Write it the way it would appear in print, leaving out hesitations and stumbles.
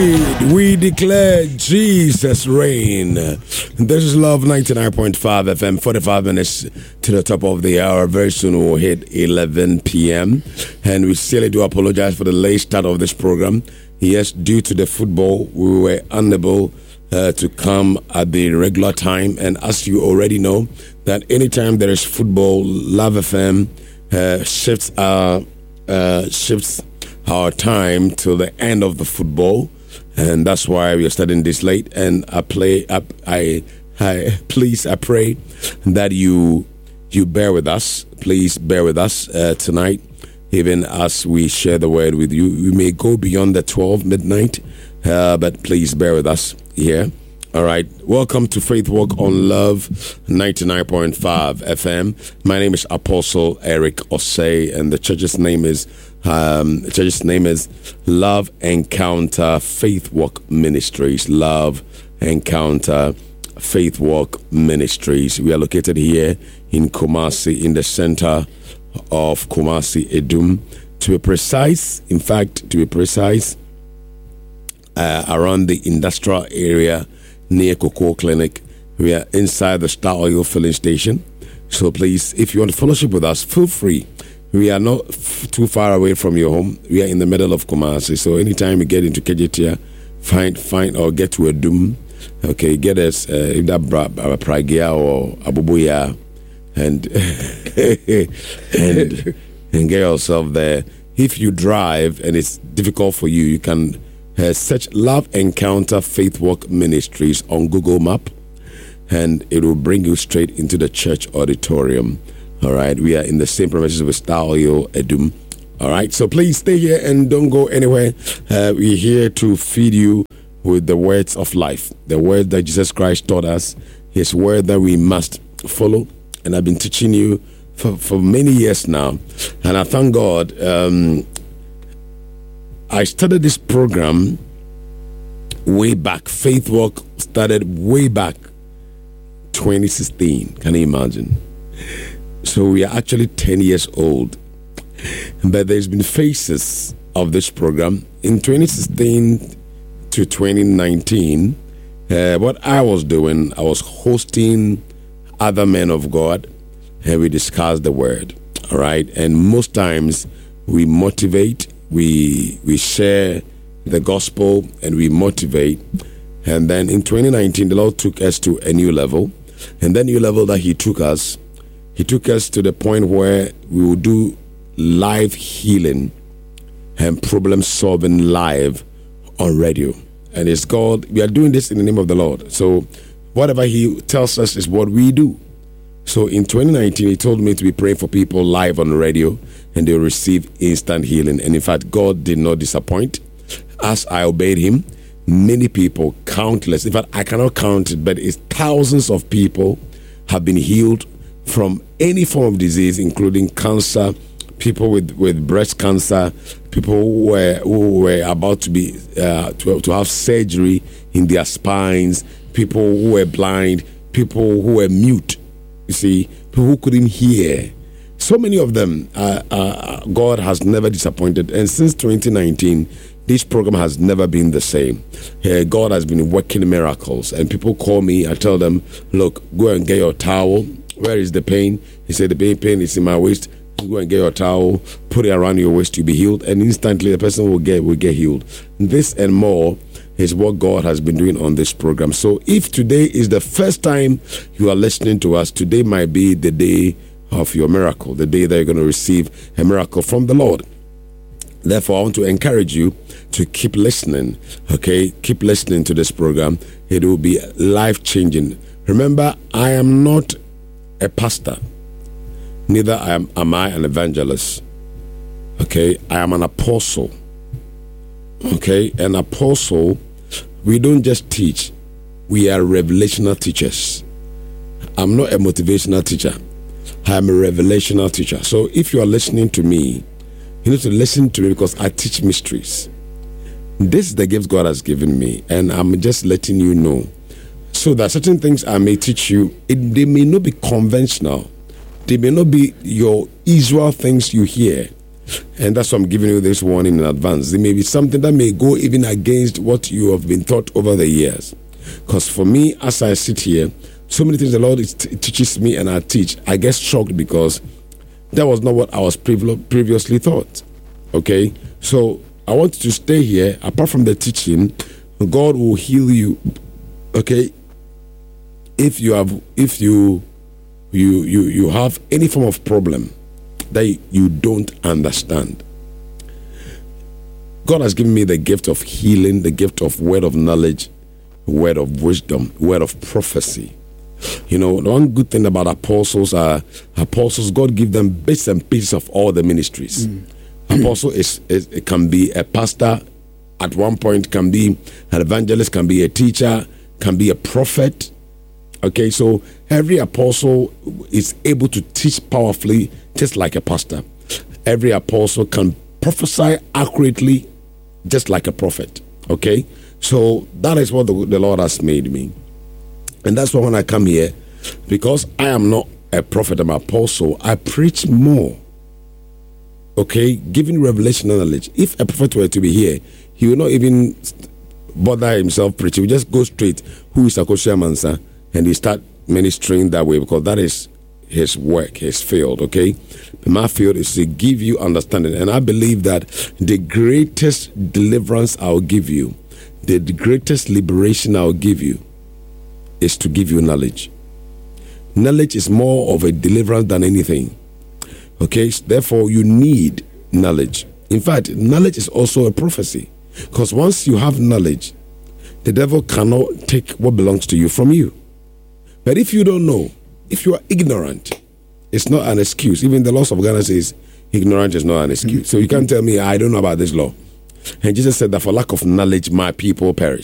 We declare Jesus reign. This is Love 99.5 FM, 45 minutes to the top of the hour. Very soon we'll hit 11 p.m. And we sincerely do apologize for the late start of this program. Yes, due to the football, we were unable to come at the regular time. And as you already know, that anytime there is football, Love FM shifts our time till the end of the football. And that's why we are starting this late. And I pray that you bear with us. Please bear with us tonight, even as we share the word with you. We may go beyond the 12 midnight, but please bear with us here. All right. Welcome to Faith Walk on Love 99.5 FM. My name is Apostle Eric Osei, and the church's name is Love Encounter Faith Walk Ministries. Love Encounter Faith Walk Ministries. We are located here in Kumasi, in the center of Kumasi, Edum. To be precise, around the industrial area near Cocoa Clinic. We are inside the Star Oil filling station. So please, if you want to fellowship with us, feel free. We are not too far away from your home. We are in the middle of Kumasi. So anytime you get into Kejetia, find or get to Edum, okay, get us either Pragia or Abubuya and get yourself there. If you drive and it's difficult for you, you can search Love Encounter Faith Walk Ministries on Google Map, and it will bring you straight into the church auditorium. All right, we are in the same premises with Star Oil Edum. All right, so please stay here and don't go anywhere. We're here to feed you with the words of life, the word that Jesus Christ taught us, his word that we must follow. And I've been teaching you for many years now, and I thank God. I started this program way back. Faith Walk started way back 2016. Can you imagine? So we are actually 10 years old. But there's been phases of this program. In 2016 to 2019, what I was doing, I was hosting other men of God, and we discussed the word. All right? And most times we motivate, we share the gospel, and we motivate. And then in 2019, the Lord took us to a new level. And that new level that he took us to the point where we will do live healing and problem solving live on radio. And it's called, we are doing this in the name of the Lord. So whatever he tells us is what we do. So in 2019, he told me to be praying for people live on radio, and they'll receive instant healing. And in fact, God did not disappoint. As I obeyed him, many people, countless, in fact, I cannot count it, but it's thousands of people have been healed from any form of disease, including cancer, people with breast cancer, people who were about to be to have surgery in their spines, people who were blind, people who were mute, you see, people who couldn't hear. So many of them, God has never disappointed. And since 2019, this program has never been the same. God has been working miracles. And people call me, I tell them, look, go and get your towel. Where is the pain? He said, the pain is in my waist. Go and get your towel, put it around your waist, you'll be healed. And instantly the person will get healed. This and more is what God has been doing on this program. So if today is the first time you are listening to us, today might be the day of your miracle, the day that you're going to receive a miracle from the Lord. Therefore, I want to encourage you to keep listening, okay? Keep listening to this program. It will be life-changing. Remember, I am not a pastor. Neither am I an evangelist, okay? I am an apostle, okay? An apostle, we don't just teach. We are revelational teachers. I'm not a motivational teacher. I am a revelational teacher. So if you are listening to me, you need to listen to me because I teach mysteries. This is the gift God has given me, and I'm just letting you know. So that certain things I may teach you, they may not be conventional. They may not be your usual things you hear. And that's why I'm giving you this warning in advance. It may be something that may go even against what you have been taught over the years. Because for me, as I sit here, so many things the Lord teaches me and I teach, I get shocked because that was not what I was previously taught. Okay? So I want you to stay here. Apart from the teaching, God will heal you. Okay? If you have any form of problem that you don't understand, God has given me the gift of healing, the gift of word of knowledge, word of wisdom, word of prophecy. You know, the one good thing about apostles, God give them bits and pieces of all the ministries. Apostle it can be a pastor at one point, can be an evangelist, can be a teacher, can be a prophet. Okay, so every apostle is able to teach powerfully, just like a pastor. Every apostle can prophesy accurately, just like a prophet. Okay, so that is what the Lord has made me. And that's why when I come here, because I am not a prophet, I'm an apostle, I preach more. Okay, giving revelation knowledge. If a prophet were to be here, he will not even bother himself preaching. He will just go straight, who is Akosia Mansa? And he start ministering that way, because that is his work, his field, okay? My field is to give you understanding. And I believe that the greatest deliverance I'll give you, the greatest liberation I'll give you, is to give you knowledge. Knowledge is more of a deliverance than anything. Okay? Therefore, you need knowledge. In fact, knowledge is also a prophecy. Because once you have knowledge, the devil cannot take what belongs to you from you. But if you don't know, if you are ignorant, it's not an excuse. Even the laws of Ghana says ignorance is not an excuse. So you can't tell me, I don't know about this law. And Jesus said that for lack of knowledge, my people perish.